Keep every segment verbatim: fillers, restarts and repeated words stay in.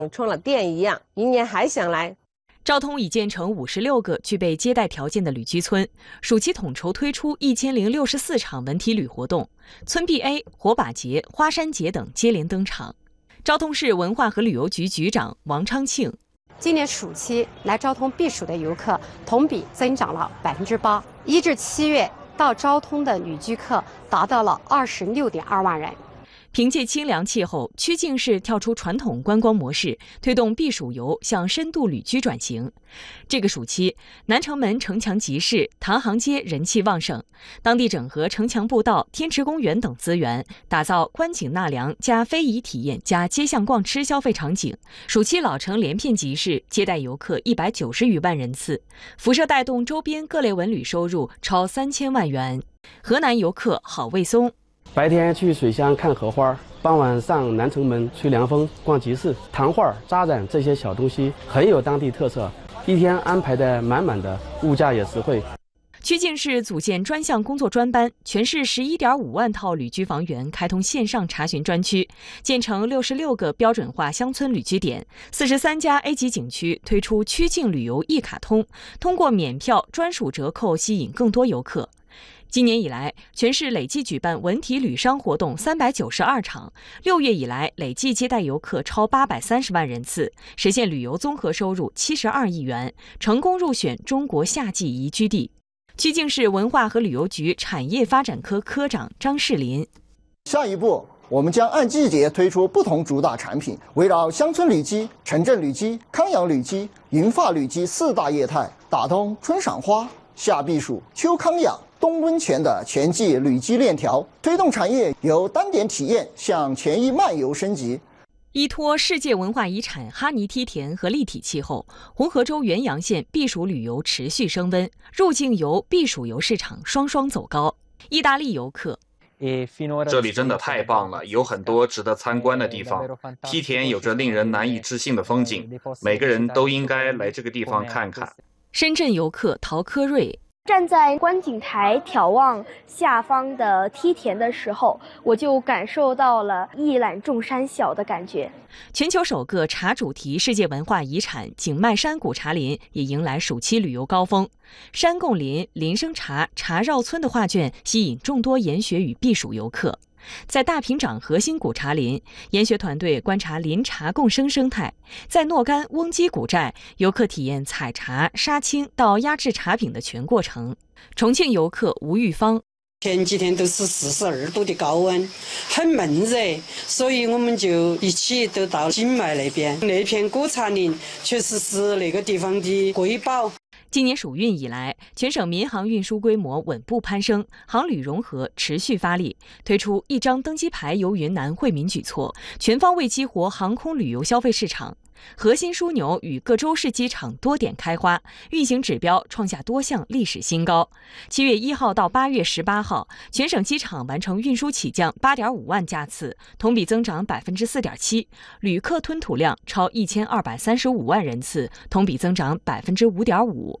充了电一样，明年还想来。 昭通已建成五十六个具备接待条件的旅居村，暑期统筹推出一千零六十四场文体旅活动，村 B A、火把节、花山节等接连登场。昭通市文化和旅游局局长王昌庆。 今年暑期来昭通避暑的游客同比增长了百分之八，一至七月到昭通的旅居客达到了二十六点二万人。 凭借清凉气候，曲靖市跳出传统观光模式，推动避暑游向深度旅居转型。这个暑期，南城门城墙集市、唐行街人气旺盛，当地整合城墙步道、天池公园等资源，打造观景纳凉加非遗体验加街巷逛吃消费场景。暑期老城连片集市接待游客一百九十余万人次，辐射带动周边各类文旅收入超三千万元。河南游客郝卫松。 白天去水乡看荷花，傍晚上南城门吹凉风、逛集市、糖画、扎染这些小东西很有当地特色，一天安排的满满的，物价也实惠。 曲靖市组建专项工作专班，全市十一点五万套旅居房源开通线上查询专区，建成六十六个标准化乡村旅居点，四十三家 A 级景区推出曲靖旅游一卡通，通过免票专属折扣吸引更多游客。今年以来，全市累计举办文体旅商活动三百九十二场，六月以来累计接待游客超八百三十万人次，实现旅游综合收入七十二亿元，成功入选中国夏季宜居地。曲靖市文化和旅游局产业发展科科长张世林。 下一步，我们将按季节推出不同主打产品，围绕乡村旅居、城镇旅居、康养旅居、银发旅居四大业态，打通春赏花、夏避暑、秋康养、冬温泉的全季旅居链条，推动产业由单点体验向全域漫游升级。 依托世界文化遗产哈尼梯田和立体气候，红河州元阳县避暑旅游持续升温，入境游、避暑游市场双双走高。意大利游客。 这里真的太棒了，有很多值得参观的地方。梯田有着令人难以置信的风景，每个人都应该来这个地方看看。 深圳游客陶科瑞。 站在观景台眺望下方的梯田的时候，我就感受到了一览众山小的感觉。 全球首个茶主题世界文化遗产景迈山古茶林也迎来暑期旅游高峰。山共林、林生茶、茶绕村的画卷吸引众多研学与避暑游客。在大平掌核心古茶林，研学团队观察林茶共生生态；在若干翁基古寨，游客体验采茶、杀青到压制茶饼的全过程。重庆游客吴玉芳。 前几天都是四十二度的高温，很闷热，所以我们就一起都到景迈那边。那片古茶林确实是那个地方的瑰宝。 今年暑运以来，全省民航运输规模稳步攀升，航旅融合持续发力，推出一张登机牌游云南惠民举措，全方位激活航空旅游消费市场。核心枢纽与各州市机场多点开花，运行指标创下多项历史新高。七月一号到八月十八号，全省机场完成运输起降八点五万架次，同比增长百分之四点七，旅客吞吐量超一千二百三十五万人次，同比增长百分之五点五。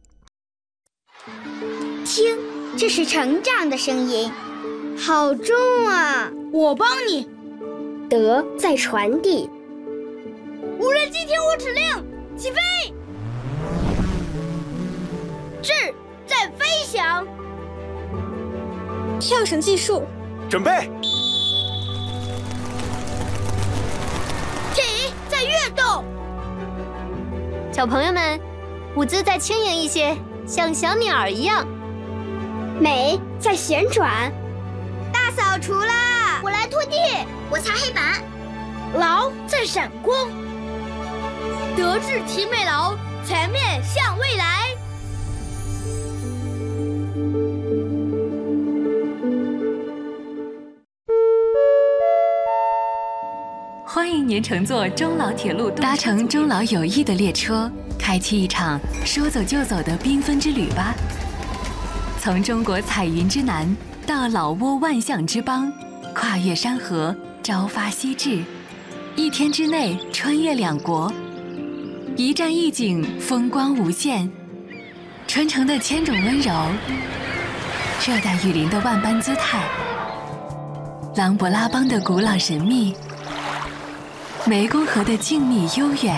听，这是成长的声音，好重啊！ 我帮你。 德在传递。 无人机听我指令，起飞！智在飞翔。 跳绳技术， 准备。 体在跃动。 小朋友们，舞姿再轻盈一些，像小鸟一样。 美在旋转。 大扫除啦！我来拖地，我擦黑板。劳在闪光。德智体美劳，全面向未来。 欢迎您乘坐中老铁路，搭乘中老友谊的列车，开启一场说走就走的缤纷之旅吧。从中国彩云之南到老挝万象之邦，跨越山河，朝发夕至，一天之内穿越两国。一站一景，风光无限；传承的千种温柔，热带雨林的万般姿态，琅勃拉邦的古老神秘，湄公河的静谧悠远。